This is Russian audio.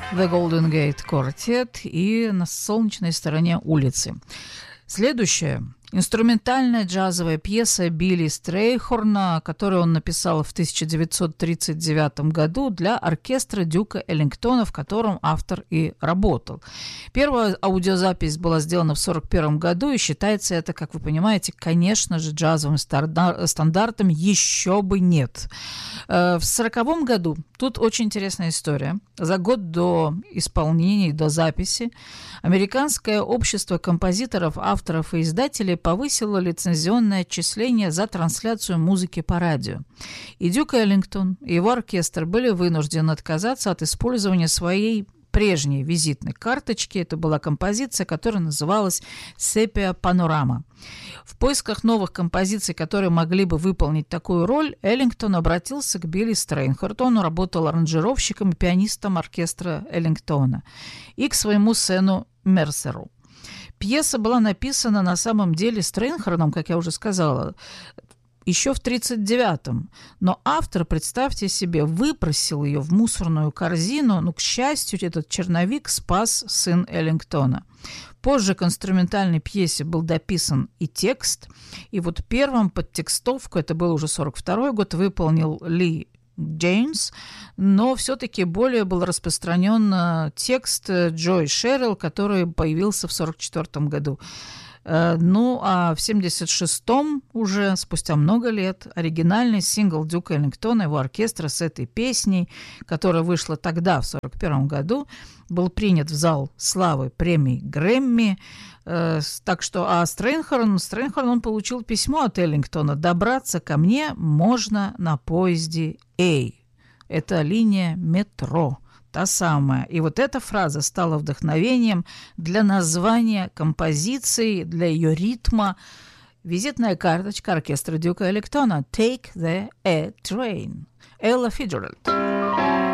The Golden Gate Quartet и «На солнечной стороне улицы». Следующая инструментальная джазовая пьеса Билли Стрейхорна, которую он написал в 1939 году для оркестра Дюка Эллингтона, в котором автор и работал. Первая аудиозапись была сделана в 1941 году, и считается это, как вы понимаете, конечно же, джазовым стандартом «Еще бы нет». В 1940 году, тут очень интересная история, за год до исполнения, до записи, Американское общество композиторов, авторов и издателей повысило лицензионное отчисление за трансляцию музыки по радио. И Дюк Эллингтон и его оркестр были вынуждены отказаться от использования своей прежней визитной карточки. Это была композиция, которая называлась «Сепия Панорама». В поисках новых композиций, которые могли бы выполнить такую роль, Эллингтон обратился к Билли Стрейхорну. Он работал аранжировщиком и пианистом оркестра Эллингтона, и к своему сыну Мерсеру. Пьеса была написана на самом деле Стрейхорном, как я уже сказала, еще в 1939-м. Но автор, представьте себе, выпросил ее в мусорную корзину. Но, к счастью, этот черновик спас сын Эллингтона. Позже к инструментальной пьесе был дописан и текст. И вот первым подтекстовку, это был уже 1942 год, выполнил Ли Джеймс, но все-таки более был распространен текст Джой Шерилл, который появился в 1944 году. Ну, а в 1976-м, уже спустя много лет, оригинальный сингл Дюка Эллингтона, его оркестра с этой песней, которая вышла тогда, в 1941 году, был принят в зал славы премии Грэмми. Так что, Стрейхорн, он получил письмо от Эллингтона: «Добраться ко мне можно на поезде A». Это линия метро. Та самая. И вот эта фраза стала вдохновением для названия композиции, для ее ритма. Визитная карточка оркестра Дюка Эллингтона «Take the A Train». Элла Фиджеральд.